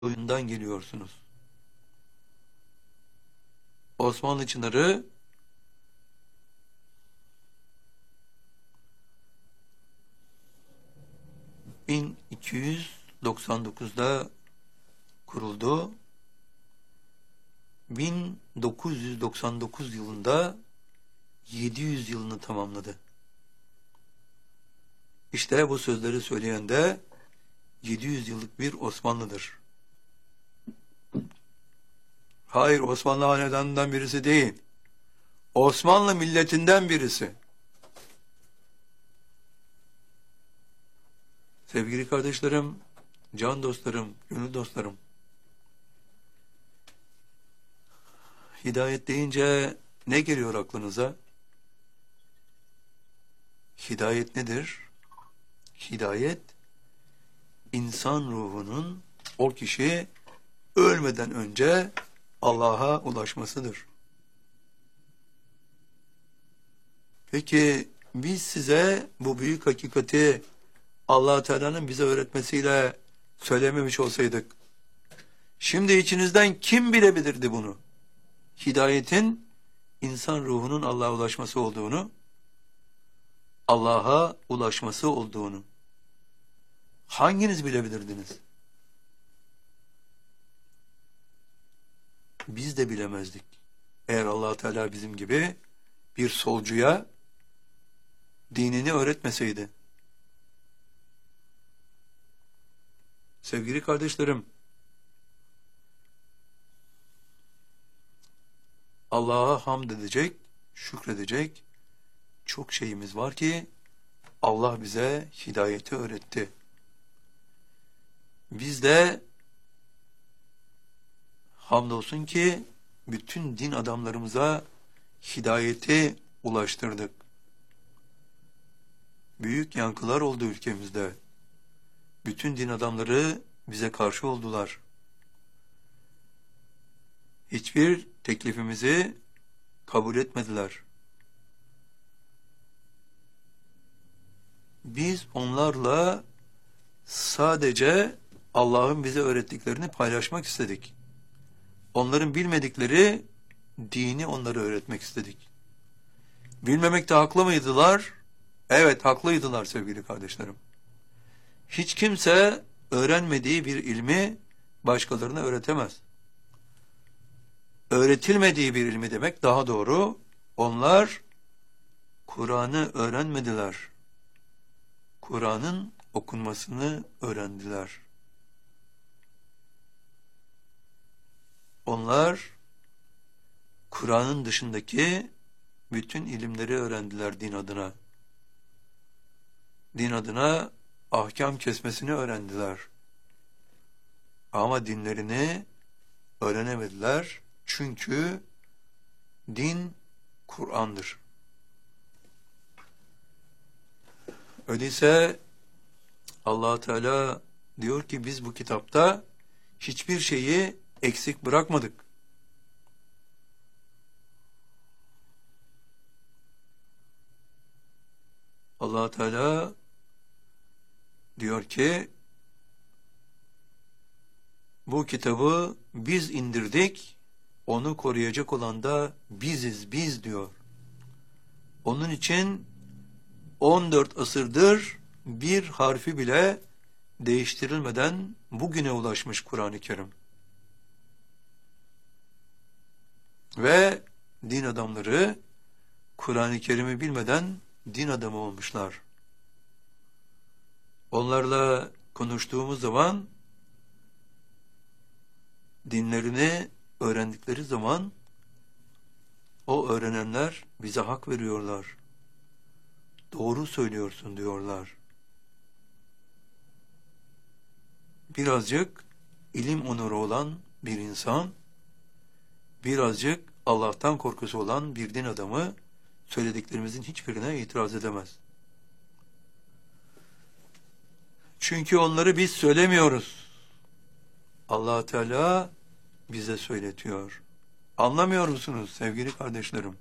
Oyundan geliyorsunuz. Osmanlı Çınarı 1299'da kuruldu. 1999 yılında 700 yılını tamamladı. İşte bu sözleri söyleyen de 700 yıllık bir Osmanlı'dır. Hayır, Osmanlı hanedanından birisi değil. Osmanlı milletinden birisi. Sevgili kardeşlerim, can dostlarım, gönül dostlarım. Hidayet deyince ne geliyor aklınıza? Hidayet nedir? Hidayet, insan ruhunun o kişi ölmeden önce Allah'a ulaşmasıdır. Peki biz size bu büyük hakikati Allah Teala'nın bize öğretmesiyle söylememiş olsaydık, şimdi içinizden kim bilebilirdi bunu? Hidayetin insan ruhunun Allah'a ulaşması olduğunu, Allah'a ulaşması olduğunu hanginiz bilebilirdiniz? Biz de bilemezdik. Eğer Allah Teala bizim gibi bir solcuya dinini öğretmeseydi. Sevgili kardeşlerim, Allah'a hamd edecek, şükredecek çok şeyimiz var ki Allah bize hidayeti öğretti. Biz de hamdolsun ki bütün din adamlarımıza hidayeti ulaştırdık. Büyük yankılar oldu ülkemizde. Bütün din adamları bize karşı oldular. Hiçbir teklifimizi kabul etmediler. Biz onlarla sadece Allah'ın bize öğrettiklerini paylaşmak istedik. Onların bilmedikleri dini onlara öğretmek istedik. Bilmemekte haklı mıydılar? Evet, haklıydılar sevgili kardeşlerim. Hiç kimse öğrenmediği bir ilmi başkalarına öğretemez. Öğretilmediği bir ilmi demek daha doğru. Onlar Kur'an'ı öğrenmediler. Kur'an'ın okunmasını öğrendiler. Onlar Kur'an'ın dışındaki bütün ilimleri öğrendiler din adına. Din adına ahkam kesmesini öğrendiler. Ama dinlerini öğrenemediler. Çünkü din Kur'an'dır. Öyleyse Allah Teala diyor ki biz bu kitapta hiçbir şeyi eksik bırakmadık. Allah Teala diyor ki bu kitabı biz indirdik, onu koruyacak olan da biziz, biz diyor. Onun için 14 asırdır bir harfi bile değiştirilmeden bugüne ulaşmış Kur'an-ı Kerim. Ve din adamları Kur'an-ı Kerim'i bilmeden din adamı olmuşlar. Onlarla konuştuğumuz zaman dinlerini öğrendikleri zaman o öğrenenler bize hak veriyorlar. Doğru söylüyorsun diyorlar. Birazcık ilim onuru olan bir insan, birazcık Allah'tan korkusu olan bir din adamı söylediklerimizin hiçbirine itiraz edemez. Çünkü onları biz söylemiyoruz. Allah Teala bize söyletiyor. Anlamıyor musunuz sevgili kardeşlerim?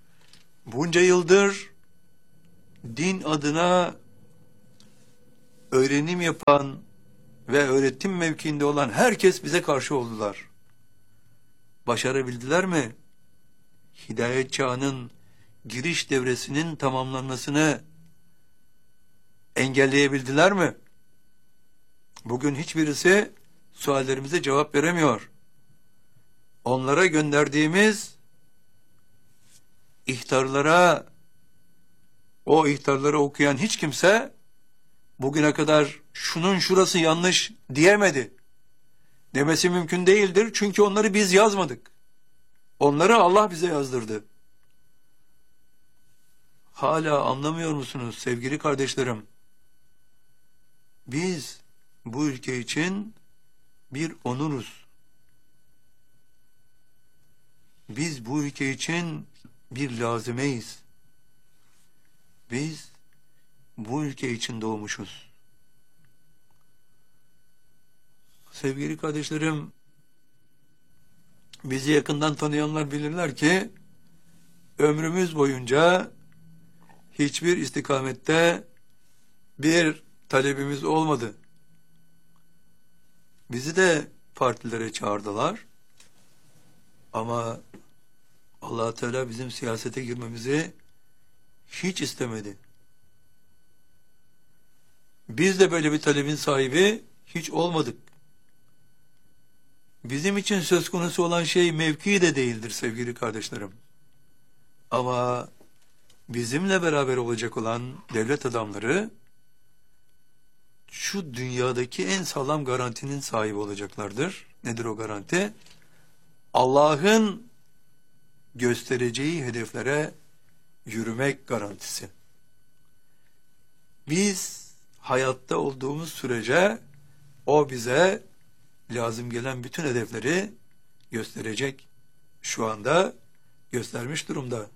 Bunca yıldır din adına öğrenim yapan ve öğretim mevkiinde olan herkes bize karşı oldular. Başarabildiler mi? Hidayet çağının giriş devresinin tamamlanmasını engelleyebildiler mi? Bugün hiçbirisi suallerimize cevap veremiyor. Onlara gönderdiğimiz ihtarlara, o ihtarları okuyan hiç kimse bugüne kadar şunun şurası yanlış diyemedi. Demesi mümkün değildir çünkü onları biz yazmadık. Onları Allah bize yazdırdı. Hala anlamıyor musunuz sevgili kardeşlerim? Biz bu ülke için bir onuruz. Biz bu ülke için bir lazimeyiz. Biz bu ülke için doğmuşuz. Sevgili kardeşlerim, bizi yakından tanıyanlar bilirler ki ömrümüz boyunca hiçbir istikamette bir talebimiz olmadı. Bizi de partilere çağırdılar. Ama Allah Teala bizim siyasete girmemizi hiç istemedi. Biz de böyle bir talebin sahibi hiç olmadık. Bizim için söz konusu olan şey mevki de değildir sevgili kardeşlerim. Ama bizimle beraber olacak olan devlet adamları şu dünyadaki en sağlam garantinin sahibi olacaklardır. Nedir o garanti? Allah'ın göstereceği hedeflere yürümek garantisi. Biz hayatta olduğumuz sürece o bize lazım gelen bütün hedefleri gösterecek. Şu anda göstermiş durumda.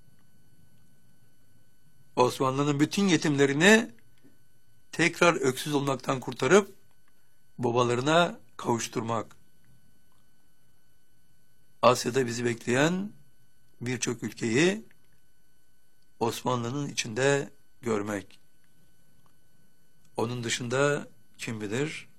Osmanlı'nın bütün yetimlerini tekrar öksüz olmaktan kurtarıp babalarına kavuşturmak. Asya'da bizi bekleyen birçok ülkeyi Osmanlı'nın içinde görmek. Onun dışında kim bilir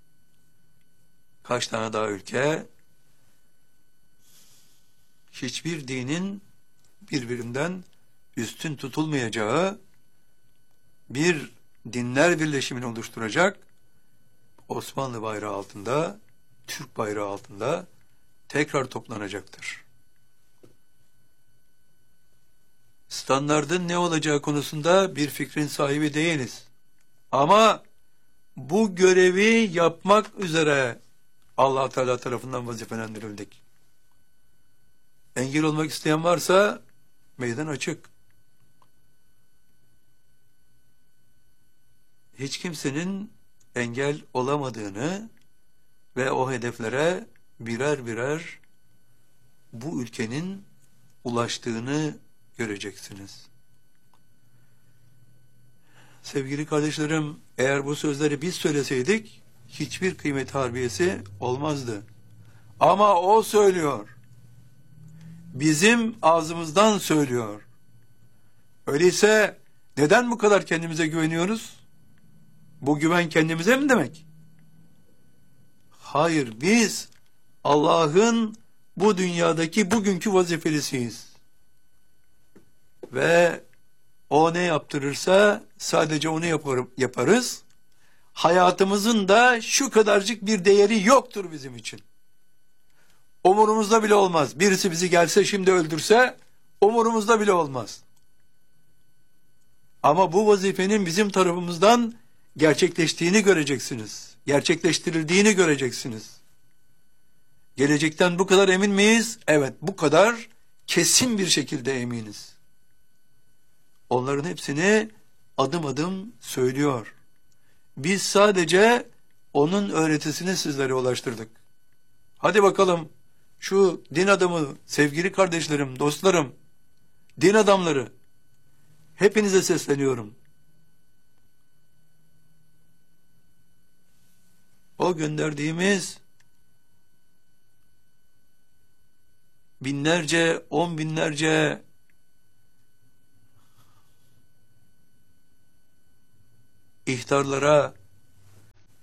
kaç tane daha ülke, hiçbir dinin birbirinden üstün tutulmayacağı bir dinler birleşimini oluşturacak Osmanlı bayrağı altında, Türk bayrağı altında tekrar toplanacaktır. Standardın ne olacağı konusunda bir fikrin sahibi değiliz. Ama bu görevi yapmak üzere Allah Teala tarafından vazifelendirildik. Engel olmak isteyen varsa meydan açık. Hiç kimsenin engel olamadığını ve o hedeflere birer birer bu ülkenin ulaştığını göreceksiniz. Sevgili kardeşlerim, eğer bu sözleri biz söyleseydik hiçbir kıymet harbiyesi olmazdı. Ama o söylüyor. Bizim ağzımızdan söylüyor. Öyleyse neden bu kadar kendimize güveniyoruz? Bu güven kendimize mi demek? Hayır, biz Allah'ın bu dünyadaki bugünkü vazifelisiyiz. Ve o ne yaptırırsa sadece onu yaparız. Hayatımızın da şu kadarcık bir değeri yoktur bizim için. Umurumuzda bile olmaz. Birisi bizi gelse şimdi öldürse umurumuzda bile olmaz. Ama bu vazifenin bizim tarafımızdan gerçekleştiğini göreceksiniz. Gerçekleştirildiğini göreceksiniz. Gelecekten bu kadar emin miyiz? Evet, bu kadar kesin bir şekilde eminiz. Onların hepsini adım adım söylüyor. Biz sadece onun öğretisini sizlere ulaştırdık. Hadi bakalım şu din adamı, sevgili kardeşlerim, dostlarım, din adamları, hepinize sesleniyorum. O gönderdiğimiz binlerce, 10 binlerce ihtarlara,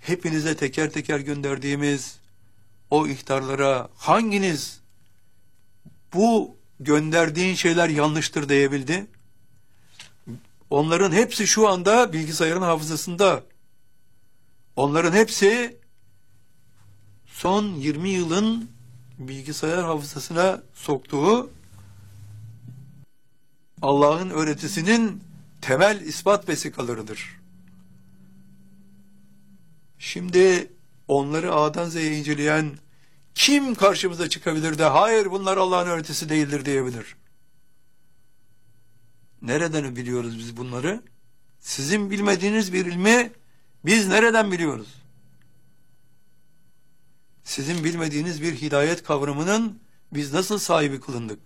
hepinize teker teker gönderdiğimiz o ihtarlara hanginiz bu gönderdiğin şeyler yanlıştır diyebildi? Onların hepsi şu anda bilgisayarın hafızasında. Onların hepsi son 20 yılın bilgisayar hafızasına soktuğu Allah'ın öğretisinin temel ispat vesikalarıdır. Şimdi onları A'dan Z'ye inceleyen kim karşımıza çıkabilir de hayır bunlar Allah'ın öğretisi değildir diyebilir? Nereden biliyoruz biz bunları? Sizin bilmediğiniz bir ilmi biz nereden biliyoruz? Sizin bilmediğiniz bir hidayet kavramının biz nasıl sahibi kılındık?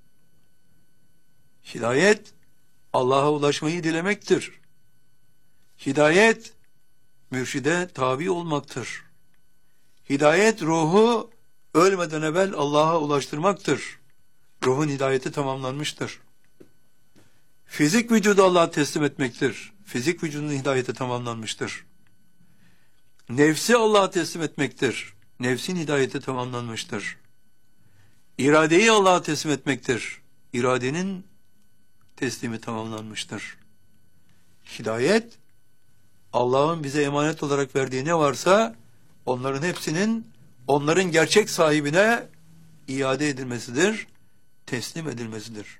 Hidayet, Allah'a ulaşmayı dilemektir. Hidayet, mürşide tabi olmaktır. Hidayet, ruhu ölmeden evvel Allah'a ulaştırmaktır. Ruhun hidayeti tamamlanmıştır. Fizik vücudu Allah'a teslim etmektir. Fizik vücudunun hidayeti tamamlanmıştır. Nefsi Allah'a teslim etmektir. Nefsin hidayeti tamamlanmıştır. İradeyi Allah'a teslim etmektir. İradenin teslimi tamamlanmıştır. Hidayet, Allah'ın bize emanet olarak verdiği ne varsa onların hepsinin onların gerçek sahibine iade edilmesidir, teslim edilmesidir.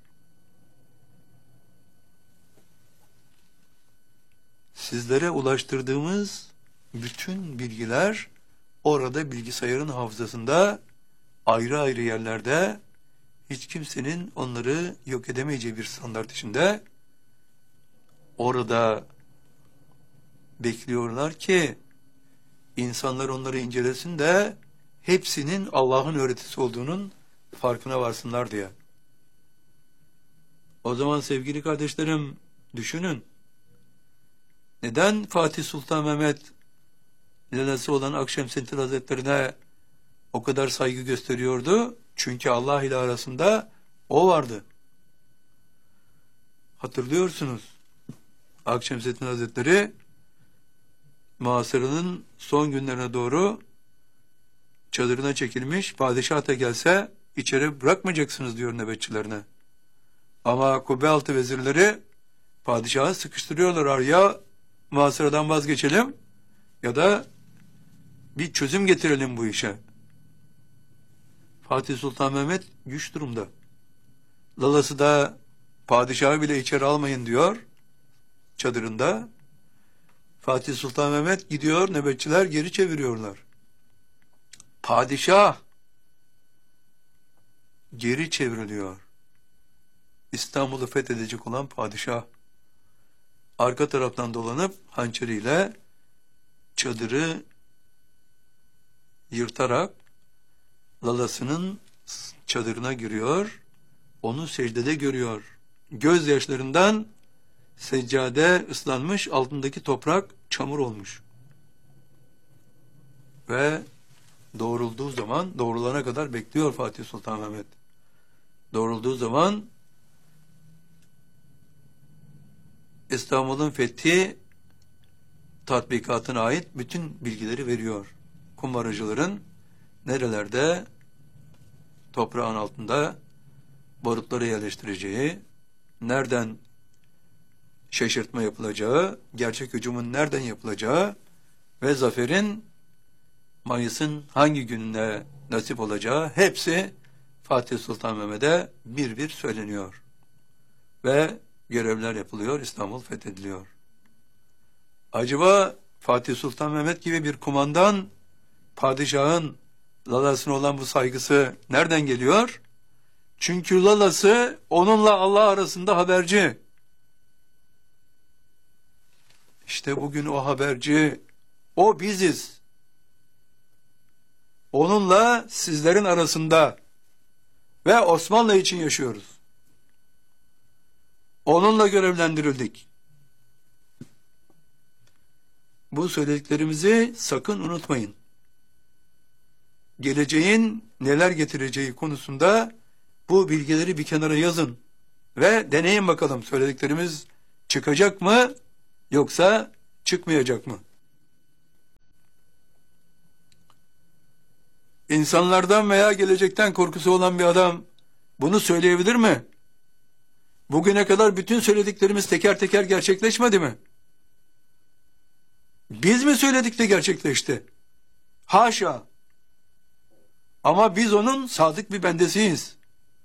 Sizlere ulaştırdığımız bütün bilgiler orada bilgisayarın hafızasında ayrı ayrı yerlerde hiç kimsenin onları yok edemeyeceği bir standart içinde orada bekliyorlar ki insanlar onları incelesin de hepsinin Allah'ın öğretisi olduğunun farkına varsınlar diye. O zaman sevgili kardeşlerim düşünün. Neden Fatih Sultan Mehmet dedesi olan Akşemseddin Hazretlerine o kadar saygı gösteriyordu? Çünkü Allah ile arasında o vardı. Hatırlıyorsunuz. Akşemseddin Hazretleri muhasırının son günlerine doğru çadırına çekilmiş, padişah da gelse içeri bırakmayacaksınız diyor nöbetçilerine. Ama kubbealtı vezirleri padişahı sıkıştırıyorlar, ya muhasıradan vazgeçelim ya da bir çözüm getirelim bu işe. Fatih Sultan Mehmet güç durumda. Lalası da padişahı bile içeri almayın diyor çadırında. Fatih Sultan Mehmet gidiyor, nöbetçiler geri çeviriyorlar. Padişah geri çevriliyor. İstanbul'u fethedecek olan padişah arka taraftan dolanıp hançeriyle çadırı yırtarak lalasının çadırına giriyor, onu secdede görüyor. Gözyaşlarından seccade ıslanmış, altındaki toprak çamur olmuş. Ve doğrulduğu zaman, doğrulana kadar bekliyor Fatih Sultan Mehmet. Doğrulduğu zaman İstanbul'un fethi tatbikatına ait bütün bilgileri veriyor. Kumbaracıların nerelerde toprağın altında barutları yerleştireceği, nereden şaşırtma yapılacağı, gerçek hücumun nereden yapılacağı ve zaferin Mayıs'ın hangi gününe nasip olacağı hepsi Fatih Sultan Mehmet'e bir bir söyleniyor. Ve görevler yapılıyor, İstanbul fethediliyor. Acaba Fatih Sultan Mehmet gibi bir kumandan padişahın lalasına olan bu saygısı nereden geliyor? Çünkü lalası onunla Allah arasında haberci. İşte bugün o haberci, o biziz. Onunla sizlerin arasında ve Osmanlı için yaşıyoruz. Onunla görevlendirildik. Bu söylediklerimizi sakın unutmayın. Geleceğin neler getireceği konusunda bu bilgileri bir kenara yazın ve deneyin bakalım söylediklerimiz çıkacak mı yoksa çıkmayacak mı? İnsanlardan veya gelecekten korkusu olan bir adam bunu söyleyebilir mi? Bugüne kadar bütün söylediklerimiz teker teker gerçekleşmedi mi? Biz mi söyledik de gerçekleşti? Haşa! Ama biz onun sadık bir bendesiyiz.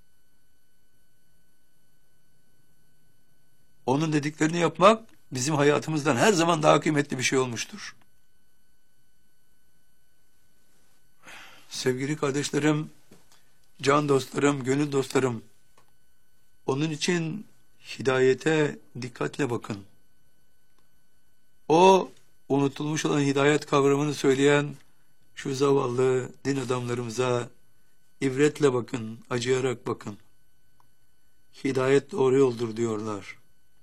Onun dediklerini yapmak bizim hayatımızdan her zaman daha kıymetli bir şey olmuştur. Sevgili kardeşlerim, can dostlarım, gönül dostlarım, onun için hidayete dikkatle bakın. O unutulmuş olan hidayet kavramını söyleyen şu zavallı din adamlarımıza ibretle bakın, acıyarak bakın. Hidayet doğru yoldur diyorlar.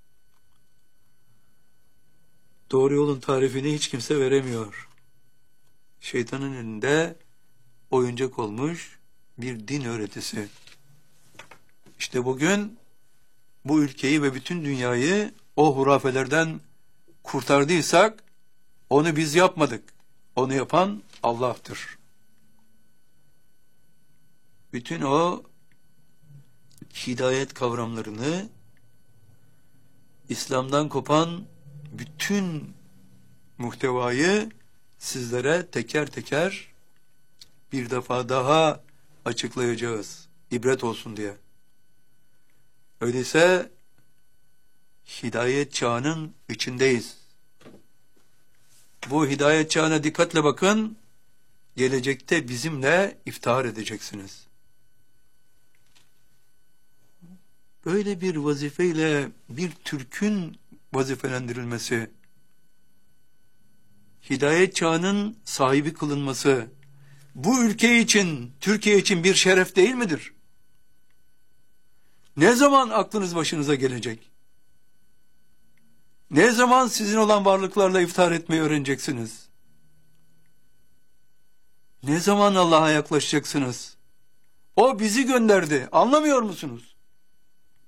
Doğru yolun tarifini hiç kimse veremiyor. Şeytanın elinde oyuncak olmuş bir din öğretisi. İşte bugün bu ülkeyi ve bütün dünyayı o hurafelerden kurtardıysak onu biz yapmadık. Onu yapan Allah'tır. Bütün o hidayet kavramlarını, İslam'dan kopan bütün muhtevayı sizlere teker teker bir defa daha açıklayacağız. İbret olsun diye. Öyleyse hidayet çağının içindeyiz. Bu hidayet çağına dikkatle bakın. Gelecekte bizimle iftihar edeceksiniz. Böyle bir vazifeyle bir Türk'ün vazifelendirilmesi, hidayet çağının sahibi kılınması, bu ülke için, Türkiye için bir şeref değil midir? Ne zaman aklınız başınıza gelecek? Ne zaman sizin olan varlıklarla iftihar etmeyi öğreneceksiniz? Ne zaman Allah'a yaklaşacaksınız? O bizi gönderdi. Anlamıyor musunuz?